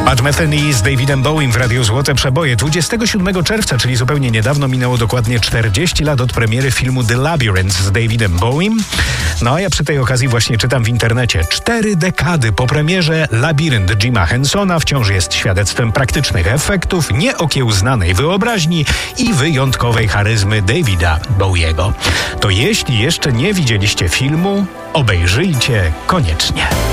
Pat Metheny z Davidem Bowiem w Radiu Złote Przeboje. 27 czerwca, czyli zupełnie niedawno, minęło dokładnie 40 lat od premiery filmu The Labyrinth z Davidem Bowiem. No a ja przy tej okazji właśnie czytam w internecie. 4 dekady po premierze Labirynt Jima Hensona wciąż jest świadectwem praktycznych efektów, nieokiełznanej wyobraźni i wyjątkowej charyzmy Davida Bowiego. To jeśli jeszcze nie widzieliście filmu, obejrzyjcie koniecznie.